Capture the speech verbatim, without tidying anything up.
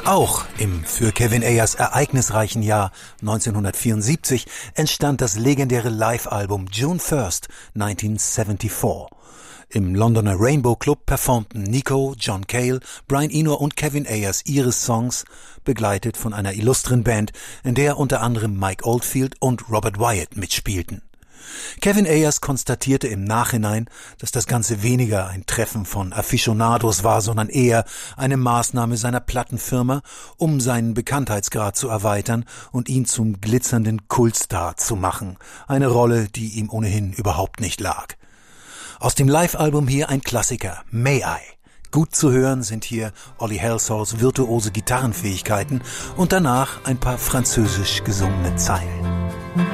Auch im für Kevin Ayers ereignisreichen Jahr neunzehnhundertvierundsiebzig entstand das legendäre Live-Album June First neunzehnhundertvierundsiebzig. Im Londoner Rainbow Club performten Nico, John Cale, Brian Eno und Kevin Ayers ihre Songs, begleitet von einer illustren Band, in der unter anderem Mike Oldfield und Robert Wyatt mitspielten. Kevin Ayers konstatierte im Nachhinein, dass das Ganze weniger ein Treffen von Aficionados war, sondern eher eine Maßnahme seiner Plattenfirma, um seinen Bekanntheitsgrad zu erweitern und ihn zum glitzernden Kultstar zu machen, eine Rolle, die ihm ohnehin überhaupt nicht lag. Aus dem Live-Album hier ein Klassiker, May I. Gut zu hören sind hier Olli Helshaus virtuose Gitarrenfähigkeiten und danach ein paar französisch gesungene Zeilen.